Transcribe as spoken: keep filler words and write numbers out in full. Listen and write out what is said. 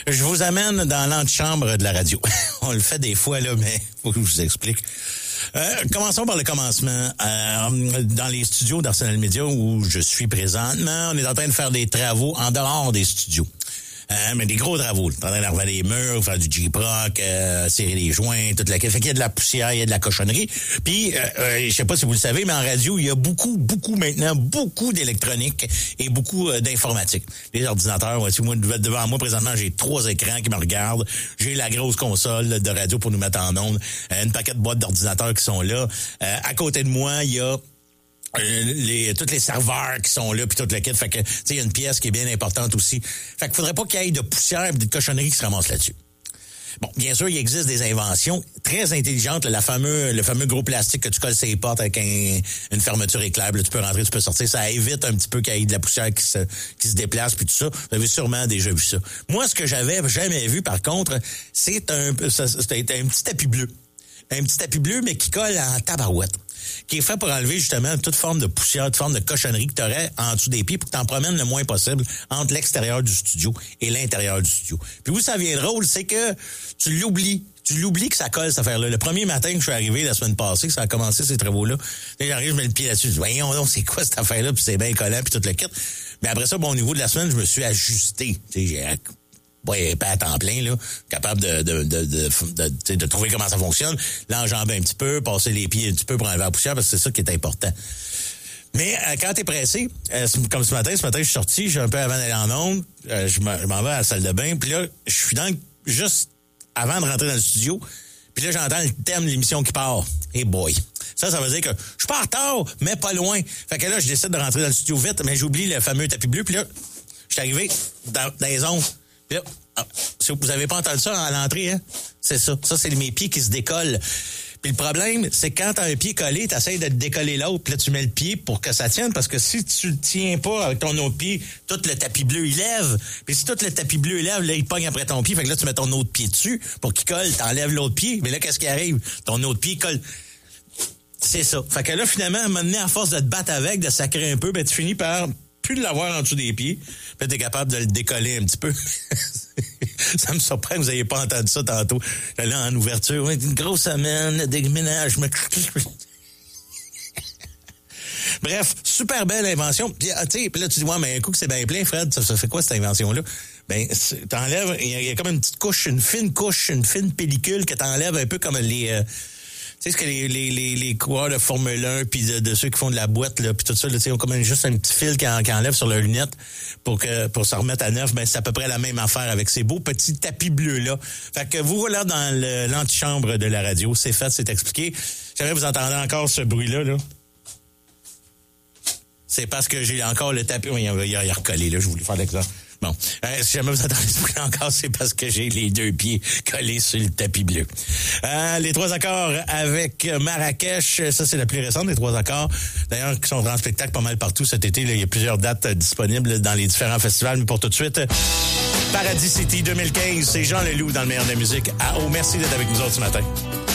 Je vous amène dans l'antichambre de la radio. On le fait des fois, là, mais faut que je vous explique. Euh, commençons par le commencement. Euh, dans les studios d'Arsenal Media où je suis présentement, on est en train de faire des travaux en dehors des studios. Euh, mais des gros travaux. On est en train d'enlever les murs, faire du J-Proc, euh, serrer les joints, toute la... Fait qu'il y a de la poussière, il y a de la cochonnerie. Puis, euh, euh, je sais pas si vous le savez, mais en radio, il y a beaucoup, beaucoup maintenant, beaucoup d'électronique et beaucoup euh, d'informatique. Les ordinateurs, ouais, moi, devant moi, présentement, j'ai trois écrans qui me regardent. J'ai la grosse console de radio pour nous mettre en onde. Euh, une paquet de boîtes d'ordinateurs qui sont là. Euh, à côté de moi, il y a... Euh, les tous les serveurs qui sont là puis toute la quête, fait que tu sais il y a une pièce qui est bien importante aussi. Fait qu'il faudrait pas qu'il y ait de poussière et de cochonnerie qui se ramassent là-dessus. Bon, bien sûr, il existe des inventions très intelligentes, là, la fameux le fameux gros plastique que tu colles sur les portes avec un, une fermeture éclair, là, tu peux rentrer, tu peux sortir, ça évite un petit peu qu'il y ait de la poussière qui se qui se déplace puis tout ça. Vous avez sûrement déjà vu ça. Moi, ce que j'avais jamais vu par contre, c'est un c'était un petit tapis bleu. Un petit tapis bleu mais qui colle en tabarouette, qui est fait pour enlever justement toute forme de poussière, toute forme de cochonnerie que tu aurais en dessous des pieds pour que tu en promènes le moins possible entre l'extérieur du studio et l'intérieur du studio. Puis où ça vient drôle, c'est que tu l'oublies. Tu l'oublies que ça colle, cette affaire-là. Le premier matin que je suis arrivé la semaine passée, que ça a commencé ces travaux-là, j'arrive, je mets le pied là-dessus, je dis, voyons donc, c'est quoi cette affaire-là, puis c'est bien collant, puis tout le kit. Mais après ça, bon, au niveau de la semaine, je me suis ajusté. Tu sais, j'ai... Ouais, pas à temps plein, là, capable de de de de, de, de, de trouver comment ça fonctionne, l'enjamber un petit peu, passer les pieds un petit peu pour enlever la poussière, parce que c'est ça qui est important. Mais euh, quand t'es pressé, euh, comme ce matin, ce matin je suis sorti, j'ai un peu avant d'aller en onde, euh, je m'en vais à la salle de bain, puis là, je suis dans juste avant de rentrer dans le studio, puis là j'entends le thème de l'émission qui part. Hey boy. Ça, ça veut dire que je suis pas en retard, mais pas loin. Fait que là, je décide de rentrer dans le studio vite, mais j'oublie le fameux tapis bleu, puis là, je suis arrivé dans, dans les ondes. Là, vous avez pas entendu ça à l'entrée, hein? C'est ça. Ça, c'est mes pieds qui se décollent. Puis le problème, c'est que quand t'as un pied collé, t'essayes de te décoller l'autre, puis là, tu mets le pied pour que ça tienne, parce que si tu le tiens pas avec ton autre pied, tout le tapis bleu, il lève. Puis si tout le tapis bleu, il lève, là, il pogne après ton pied, fait que là, tu mets ton autre pied dessus pour qu'il colle, t'enlèves l'autre pied, mais là, qu'est-ce qui arrive? Ton autre pied colle. C'est ça. Fait que là, finalement, à un moment donné, à force de te battre avec, de sacrer un peu, ben tu finis par plus de l'avoir en dessous des pieds, puis t'es capable de le décoller un petit peu. Ça me surprend que vous n'ayez pas entendu ça tantôt. Là, en ouverture, ouais, une grosse semaine, le déménagement. Bref, super belle invention. Puis, tu sais, puis là, tu dis, ouais, mais un coup que c'est bien plein, Fred, ça, ça fait quoi cette invention-là? Ben, t'enlèves, il y, y a comme une petite couche, une fine couche, une fine pellicule que t'enlèves un peu comme les... Euh, tu sais, ce que les, les, les, les coureurs de Formule un puis de, de ceux qui font de la boîte, là, puis tout ça, là, tu sais, ont comme juste un petit fil qui, en, qui enlève sur leurs lunettes pour que, pour se remettre à neuf. Ben, c'est à peu près la même affaire avec ces beaux petits tapis bleus-là. Fait que vous voilà dans le, l'antichambre de la radio. C'est fait, c'est expliqué. J'aimerais vous entendez encore ce bruit-là, là. C'est parce que j'ai encore le tapis. Oui, il a, il a recollé, là. Je voulais faire l'exemple. Bon, euh, si jamais vous entendez ce bruit encore, c'est parce que j'ai les deux pieds collés sur le tapis bleu. Euh, les trois accords avec Marrakech, ça c'est la plus récente des trois accords. D'ailleurs, qui sont en spectacle pas mal partout cet été. Là, il y a plusieurs dates disponibles dans les différents festivals. Mais pour tout de suite, Paradis City deux mille quinze, c'est Jean Leloup dans le meilleur de la musique. Ah, oh, merci d'être avec nous autres ce matin.